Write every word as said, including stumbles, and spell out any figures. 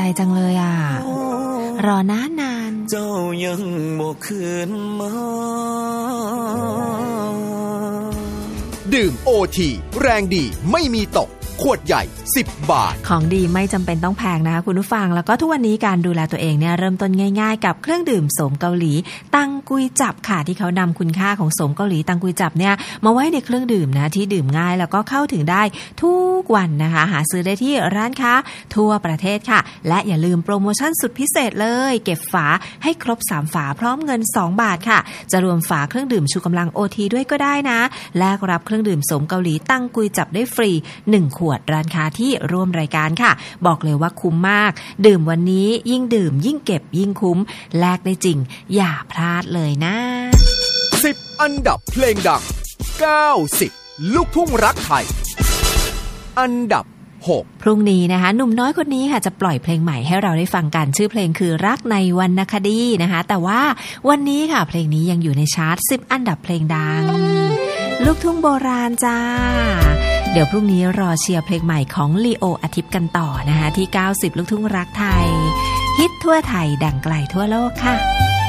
ใจจังเลยอ่ะรอนานนานเจ้ายังบ่คืนมาดื่ม โอ ที แรงดีไม่มีตกขวดใหญ่สิบบาทของดีไม่จำเป็นต้องแพงนะคะคุณผู้ฟังแล้วก็ทุกวันนี้การดูแลตัวเองเนี่ยเริ่มต้นง่ายๆกับเครื่องดื่มโสมเกาหลีตังกุยจับค่ะที่เขานำคุณค่าของโสมเกาหลีตังกุยจับเนี่ยมาไว้ในเครื่องดื่มนะที่ดื่มง่ายแล้วก็เข้าถึงได้ทุกวันนะคะหาซื้อได้ที่ร้านค้าทั่วประเทศค่ะและอย่าลืมโปรโมชั่นสุดพิเศษเลยเก็บฝาให้ครบสามฝาพร้อมเงินสองบาทค่ะจะรวมฝาเครื่องดื่มชูกำลัง โอ ที ด้วยก็ได้นะแลกรับเครื่องดื่มโสมเกาหลีตังกุยจับได้ฟรีหนึ่งขวดร้านค้าที่ร่วมรายการค่ะบอกเลยว่าคุ้มมากดื่มวันนี้ยิ่งดื่มยิ่งเก็บยิ่งคุ้มแลกได้จริงอย่าพลาดเลยนะสิบอันดับเพลงดังเก้าสิบลูกทุ่งรักไทยอันดับหกพรุ่งนี้นะคะหนุ่มน้อยคนนี้ค่ะจะปล่อยเพลงใหม่ให้เราได้ฟังกันชื่อเพลงคือรักในวรรณคดีนะคะแต่ว่าวันนี้ค่ะเพลงนี้ยังอยู่ในชาร์ตสิบอันดับเพลงดังลูกทุ่งโบราณจ้าเดี๋ยวพรุ่งนี้รอเชียร์เพลงใหม่ของลีโออาทิตย์กันต่อนะคะที่เก้าสิบลูกทุ่งรักไทยฮิตทั่วไทยดังไกลทั่วโลกค่ะ